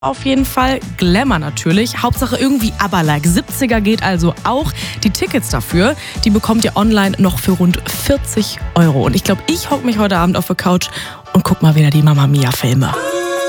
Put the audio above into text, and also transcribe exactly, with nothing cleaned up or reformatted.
Auf jeden Fall Glamour natürlich. Hauptsache irgendwie aber-like. siebziger geht also auch. Die Tickets dafür, die bekommt ihr online noch für rund vierzig Euro. Und ich glaube, ich hocke mich heute Abend auf der Couch und guck mal wieder die Mamma Mia Filme.